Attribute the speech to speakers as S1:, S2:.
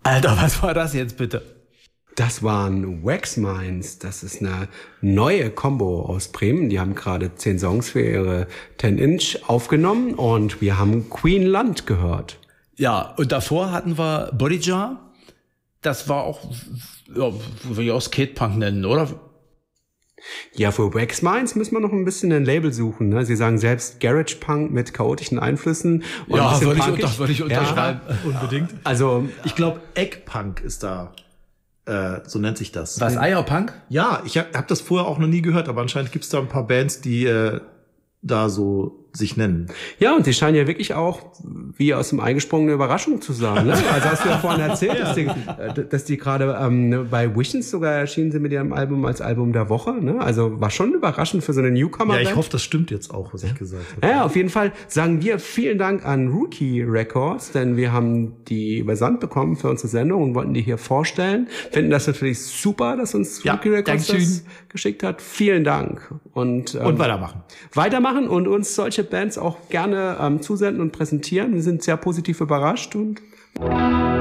S1: Alter, was war das jetzt bitte?
S2: Das waren Wax Minds. Das ist eine neue Combo aus Bremen. Die haben gerade 10 Songs für ihre 10-Inch aufgenommen und wir haben Queen Land gehört.
S1: Ja, und davor hatten wir Body Jar. Das war auch, ja, würde ich auch Skatepunk nennen, oder?
S2: Ja, für Wax Minds müssen wir noch ein bisschen ein Label suchen. Ne? Sie sagen selbst Garage Punk mit chaotischen Einflüssen. Und
S1: ja, würde ich unterschreiben.
S3: Ja, unbedingt.
S2: Also
S3: Ich glaube, Eggpunk ist da. So nennt sich das.
S1: Was, Eierpunk?
S3: Ja, ich hab das vorher auch noch nie gehört, aber anscheinend gibt's da ein paar Bands, die da so sich nennen.
S2: ja, und sie scheinen ja wirklich auch wie aus dem eingesprungene Überraschung zu sein. Ne? Also hast du ja vorhin erzählt, dass die gerade bei Visions sogar erschienen sind mit ihrem Album als Album der Woche. Ne? Also war schon überraschend für so eine Newcomer.
S3: Ja, ich hoffe, das stimmt jetzt auch, was ich gesagt habe.
S2: Ja, auf jeden Fall sagen wir vielen Dank an Rookie Records, denn wir haben die übersandt bekommen für unsere Sendung und wollten die hier vorstellen. Finden das natürlich super, dass uns
S3: Ja,
S2: Rookie Records
S3: Dankeschön.
S2: das geschickt hat. Vielen Dank. Und
S3: weitermachen.
S2: Weitermachen und uns solche Bands auch gerne zusenden und präsentieren. Wir sind sehr positiv überrascht und